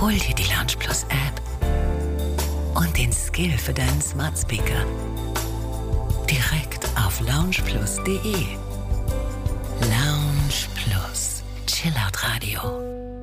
Hol dir die Lounge Plus App und den Skill für deinen Smart Speaker direkt auf loungeplus.de. Lounge Plus, Chillout Radio.